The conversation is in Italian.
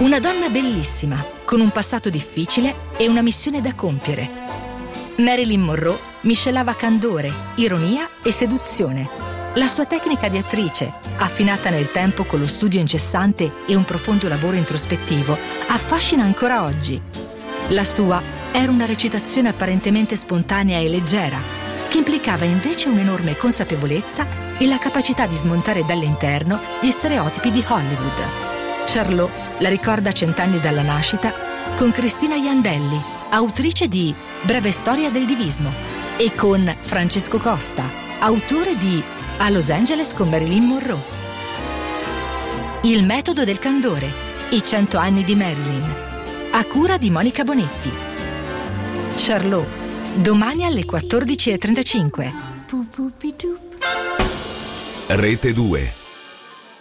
Una donna bellissima, con un passato difficile e una missione da compiere. Marilyn Monroe miscelava candore, ironia e seduzione. La sua tecnica di attrice, affinata nel tempo con lo studio incessante e un profondo lavoro introspettivo, affascina ancora oggi. La sua era una recitazione apparentemente spontanea e leggera, che implicava invece un'enorme consapevolezza e la capacità di smontare dall'interno gli stereotipi di Hollywood. Charlot la ricorda 100 anni dalla nascita con Cristina Iandelli, autrice di Breve storia del divismo, e con Francesco Costa, autore di A Los Angeles con Marilyn Monroe. Il metodo del candore, i 100 anni di Marilyn, a cura di Monica Bonetti. Charlot, domani alle 14:35. Rete 2.